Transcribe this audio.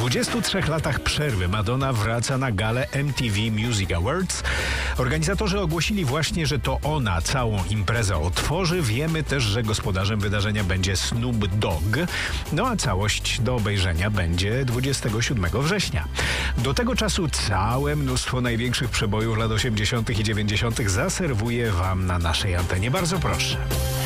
23 latach przerwy Madonna wraca na galę MTV Music Awards. Organizatorzy ogłosili właśnie, że to ona całą imprezę otworzy. Wiemy też, że gospodarzem wydarzenia będzie Snoop Dogg. No a całość do obejrzenia będzie 27 września. Do tego czasu całe mnóstwo największych przebojów lat 80. i 90. zaserwuję Wam na naszej antenie. Bardzo proszę.